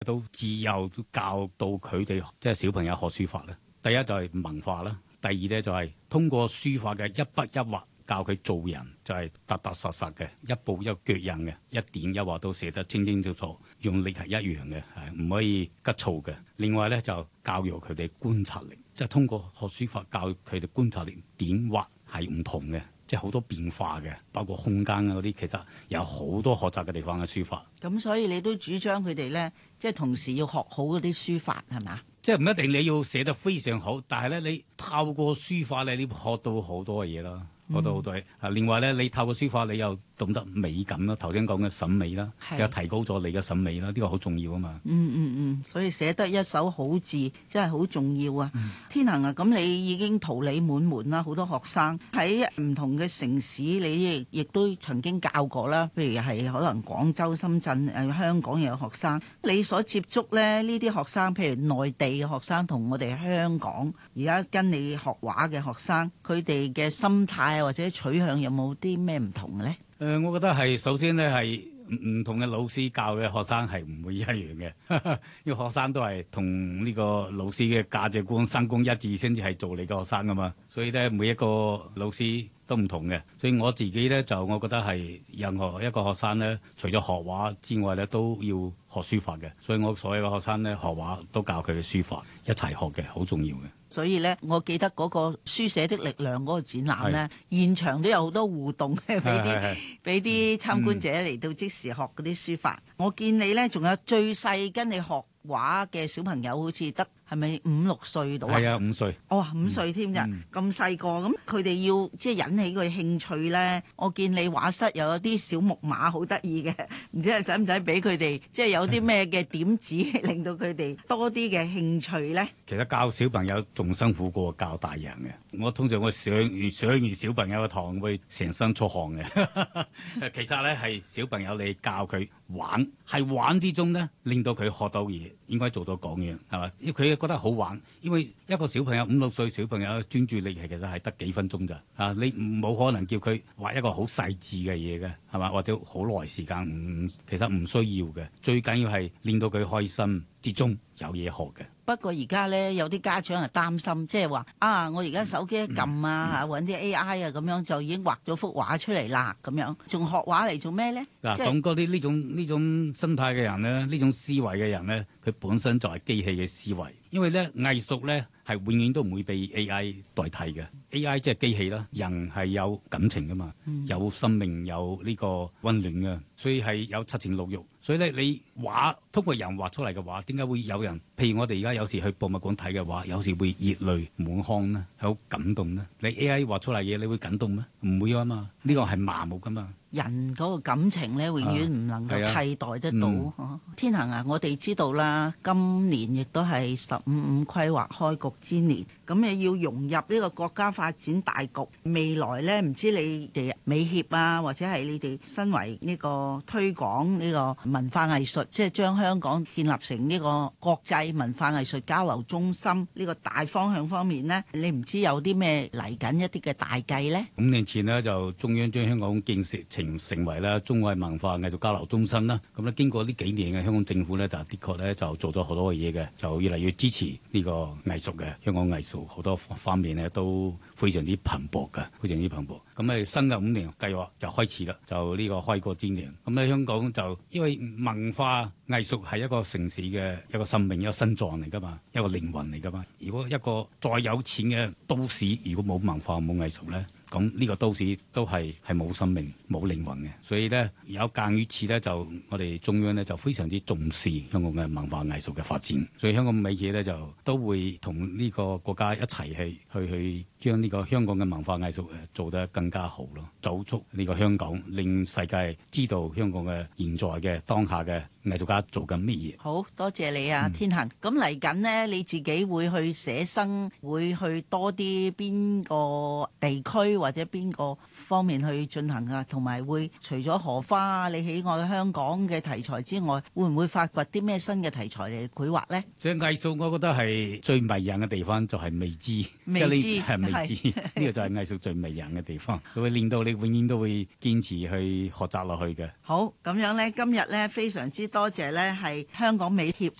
都自幼都教到佢哋，即係小朋友學書法咧。第一就係文化啦，第二咧就係通過書法嘅一筆一畫教佢做人，就係踏踏實實嘅，一步一腳印嘅，一點一畫都寫得清清楚楚，用力係一樣嘅，係唔可以急躁嘅。另外咧就教育佢哋觀察力，即係通過學書法教佢哋觀察力，點畫係唔同嘅。即係好多變化嘅，包括空間啊嗰啲，其實有好多學習嘅地方嘅書法。 咁所以你都主張佢哋咧，即係同時要學好嗰啲書法係嘛？ 即係唔一定你要寫得非常好，但係咧你透過書法咧，你學到好多嘢啦，學到好多嘢。另外咧，你透過書法，你又懂得美感啦，頭先講嘅審美啦，又提高咗你嘅審美啦，呢個好重要啊嘛。 所以寫得一手好字真係好重要啊。天恒啊，咁你已經桃李滿門啦，好多學生喺唔同嘅城市，你亦都曾經教過啦。譬如係可能廣州、深圳、香港又有學生，你所接觸咧呢啲學生，譬如內地嘅學生同我哋香港而家跟你學畫嘅學生，佢哋嘅心態或者取向有冇啲咩唔同嘅咧？ 我覺得係首先呢，係唔同嘅老師教嘅學生係唔會一樣嘅，因為學生都係同呢個老師嘅價值觀、三觀一致先至係做你嘅學生噶嘛，所以咧每一個老師都唔同嘅，所以我自己咧就我覺得係任何一個學生咧，除咗學畫之外咧，都要學書法嘅，所以我所有嘅學生咧學畫都教佢嘅書法，一齊學嘅，好重要嘅。 所以咧，我記得嗰個書寫的力量嗰個展覽咧，現場都有好多互動嘅，俾啲參觀者嚟到即時學嗰啲書法。我見你咧，仲有最細跟你學畫嘅小朋友，好似得係咪5、6歲到啊？係啊，5歲。 哦，5歲添咋，咁細個，咁佢哋要即係引起佢興趣咧。我見你畫室又有啲小木馬，好得意嘅，唔知係使唔使俾佢哋，即係有啲咩嘅點子，令到佢哋多啲嘅興趣咧？ 其實教小朋友仲辛苦過教大人嘅。我通常我上完小朋友嘅堂，會成身出汗嘅。其實咧係小朋友你教佢玩，係玩之中咧令到佢學到嘢，應該做到講嘢係嘛？因為佢覺得好玩，因為一個小朋友5、6歲小朋友專注力其實係得幾分鐘咋嚇，你冇可能叫佢畫一個好細緻嘅嘢嘅係嘛？或者好耐時間其實唔需要嘅，最緊要係令到佢開心之中有嘢學嘅。 不過而家咧有啲家長係擔心，即係話我而家手機一撳揾啲 AI 啊咁樣就已經畫咗幅畫出嚟啦，咁樣仲學畫嚟做咩咧？ 嗱，講嗰啲呢種心態嘅人咧，呢種思維嘅人咧，佢本身就係機器嘅思維，因為咧藝術咧係永遠都唔會被 AI 代替嘅。AI 即係機器啦，人係有感情噶嘛，有生命，有呢個溫暖嘅，所以係有七情六欲。所以咧，你畫通過人畫出嚟嘅畫，點解會有人？譬如我哋而家有時去博物館睇嘅畫，有時會熱淚滿腔呢，係好感動呢。你 AI 畫出嚟嘢，你會感動咩？唔會啊嘛，呢個係麻木噶嘛。 人嗰個感情咧，永遠唔能夠替代得到。天恒啊，我哋知道啦，今年亦都係15規劃開局之年，咁你要融入呢個國家發展大局，未來咧唔知你哋美協啊，或者係你哋身為呢個推廣呢個文化藝術，即係將香港建立成呢個國際文化藝術交流中心呢個大方向方面呢，你唔知有啲咩嚟緊一啲嘅大計呢？5 年前呢，就中央將香港建設成為咧中外文化藝術交流中心啦。咁咧經過呢幾年嘅香港政府呢，就的確咧就做咗好多嘅嘢嘅，就越嚟越支持呢個藝術嘅。香港藝術好多方面呢都非常之蓬勃嘅，非常之蓬勃。咁咧新嘅5年計劃就開始啦，就呢個開國之年。咁咧香港就因為文化藝術係一個城市嘅一個生命、一個心臟嚟噶嘛，一個靈魂嚟噶嘛。如果一個再有錢嘅都市，如果冇文化冇藝術咧，咁呢個都市都係冇生命冇靈魂嘅。所以咧有鑑於此咧，就我哋中央咧就非常之重視香港嘅文化藝術嘅發展。所以香港美協咧就都會同呢個國家一齊去將呢個香港嘅文化藝術做得更加好咯，走出呢個香港，令世界知道香港嘅現在嘅當下嘅藝術家做緊乜嘢。 好多謝你啊，天恒。咁嚟緊呢，你自己會去寫生，會去多啲邊個地區或者邊個方面去進行啊？同埋會除咗荷花你喜愛香港嘅題材之外，會唔會發掘啲咩新嘅題材嚟繪畫呢？ 所以藝術我覺得係最迷人嘅地方就係未知， 未知係未知，呢個就係藝術最迷人嘅地方，佢會令到你永遠都會堅持去學習落去嘅。 好，咁樣呢，今日呢非常之多謝呢係香港美協